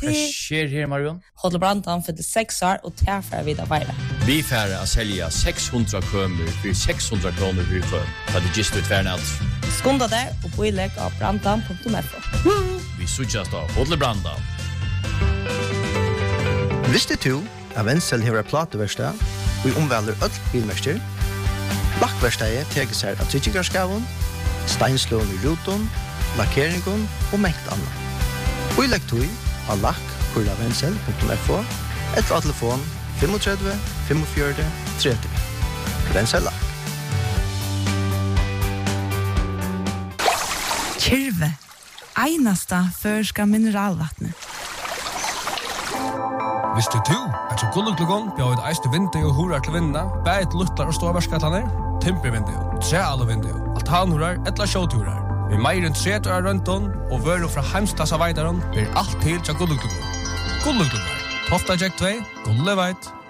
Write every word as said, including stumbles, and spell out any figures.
Vad sker här, Marion? Hotel Brandan för det sex år och tärfär vidare varje. Vi färre att sälja sexhundra kömer för sexhundra kronor för kön. För det just ut värna allt. Skunda där och boilägg av brandan punkt f o. Vi switchas då. Hotel Brandan. Visste du att Wenzel har plateverkstad och omvälder öll bilmärster? Lackverkstadet teker seg av tryggarskaven, steinslån i ruton, lackeringen og mengt annet. Og i lektor av lack kurla wenzel punkt f o eller av telefon tre fem fem fem tretti. Wenzel Lack. Kyrve, einasta førska mineralvattnet. Visste du at så gulluglugon bjør et eiste vinde og horar til vinna, bæt luttlar og ståverskatlaner, timpervinde, trealo vinde, altanhorar, etla sjåturar. Vi meir enn tretu av rønton, og vøru fra heimstassa veidaron, blir alt til til gulluglugon. Gulluglugon, tofta jack tvei, gulleveit.